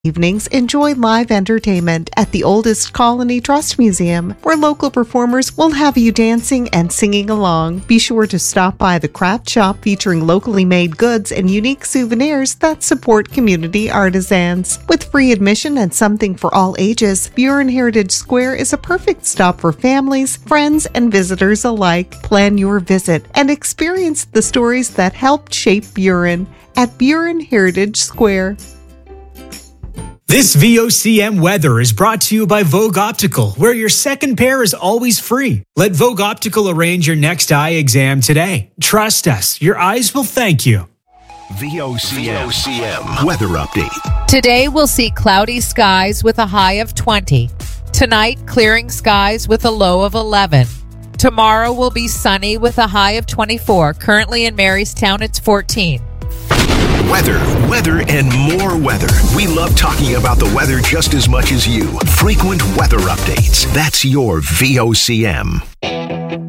Evenings, enjoy live entertainment at the oldest Colony Trust Museum, where local performers will have you dancing and singing along. Be sure to stop by the craft shop featuring locally made goods and unique souvenirs that support community artisans. With free admission and something for all ages, Buren Heritage Square is a perfect stop for families, friends, and visitors alike. Plan your visit and experience the stories that helped shape Buren at Buren Heritage Square. This VOCM weather is brought to you by Vogue Optical, where your second pair is always free. Let Vogue Optical arrange your next eye exam today. Trust us, your eyes will thank you. VOCM weather update. Today we'll see cloudy skies with a high of 20. Tonight, clearing skies with a low of 11. Tomorrow will be sunny with a high of 24. Currently in Marystown, it's 14. Weather, and more weather. We love talking about the weather just as much as you. Frequent weather updates. That's your VOCM.